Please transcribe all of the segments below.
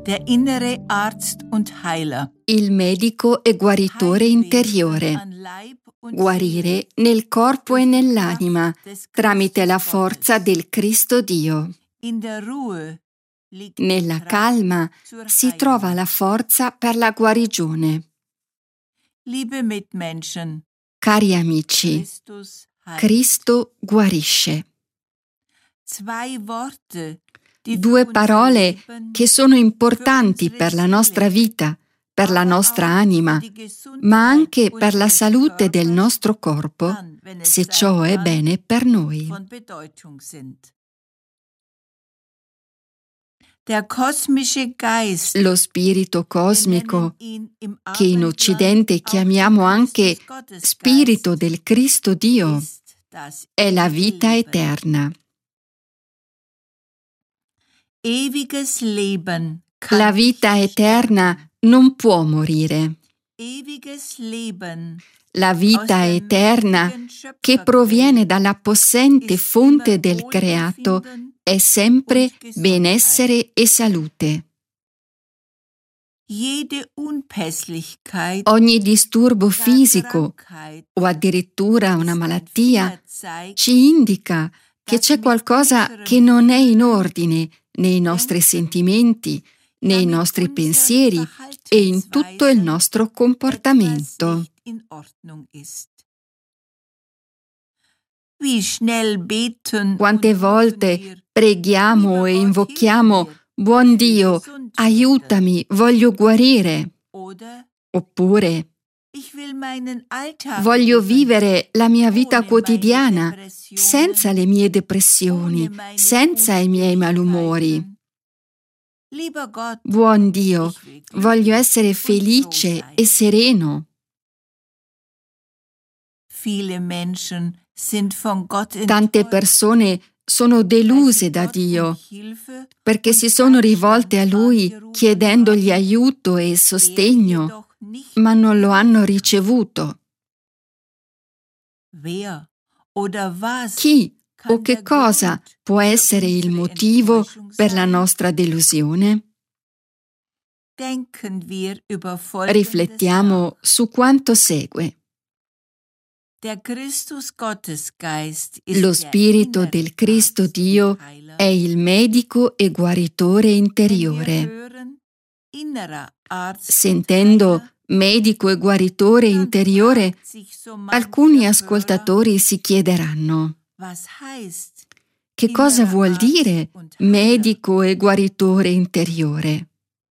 Der innere Arzt und Heiler. Il medico e guaritore interiore. Guarire nel corpo e nell'anima tramite la forza del Cristo Dio. Nella calma si trova la forza per la guarigione. Cari amici, Cristo guarisce. Due parole che sono importanti per la nostra vita, per la nostra anima, ma anche per la salute del nostro corpo, se ciò è bene per noi. Lo spirito cosmico, che in Occidente chiamiamo anche Spirito del Cristo Dio, è la vita eterna. La vita eterna non può morire. La vita eterna, che proviene dalla possente fonte del creato, è sempre benessere e salute. Ogni disturbo fisico o addirittura una malattia ci indica che c'è qualcosa che non è in ordine nei nostri sentimenti, nei nostri pensieri e in tutto il nostro comportamento. Quante volte preghiamo e invochiamo: buon Dio, aiutami, voglio guarire. Oppure: voglio vivere la mia vita quotidiana senza le mie depressioni, senza i miei malumori. Buon Dio, voglio essere felice e sereno. Tante persone sono deluse da Dio perché si sono rivolte a Lui chiedendogli aiuto e sostegno, ma non lo hanno ricevuto. Chi o che cosa può essere il motivo per la nostra delusione? Riflettiamo su quanto segue. Lo Spirito del Cristo Dio è il medico e guaritore interiore. Sentendo medico e guaritore interiore, alcuni ascoltatori si chiederanno: che cosa vuol dire medico e guaritore interiore?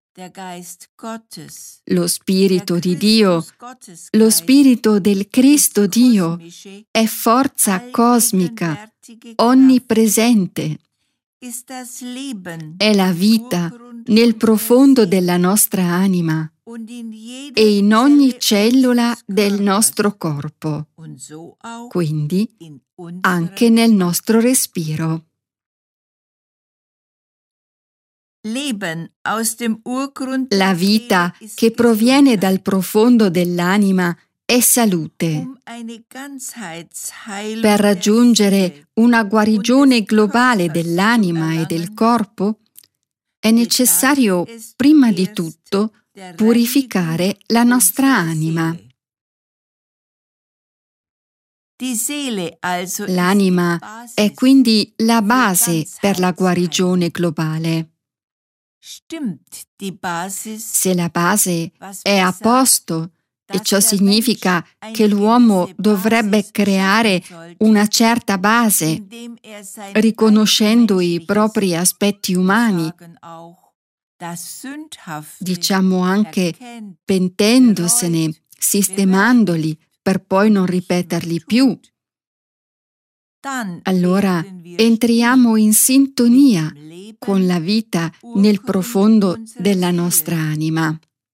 Lo Spirito di Dio, lo Spirito del Cristo Dio, è forza cosmica, onnipresente. È la vita nel profondo della nostra anima e in ogni cellula del nostro corpo, quindi anche nel nostro respiro. La vita che proviene dal profondo dell'anima è salute. Per raggiungere una guarigione globale dell'anima e del corpo è necessario, prima di tutto, purificare la nostra anima. L'anima è quindi la base per la guarigione globale. Se la base è a posto, e ciò significa che l'uomo dovrebbe creare una certa base, riconoscendo i propri aspetti umani, diciamo anche pentendosene, sistemandoli per poi non ripeterli più. Allora entriamo in sintonia con la vita nel profondo della nostra anima.